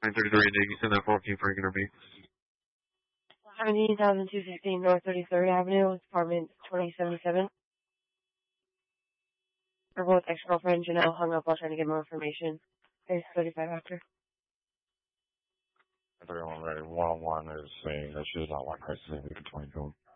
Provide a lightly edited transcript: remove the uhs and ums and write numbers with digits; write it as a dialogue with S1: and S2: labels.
S1: 933, did you send that 14 for interview?
S2: 17,216 North 33rd Avenue, apartment 2077. We're both ex-girlfriend. Janelle hung up while trying to get more information. There's 35 after.
S3: 311 is saying that she does not want prices in 22.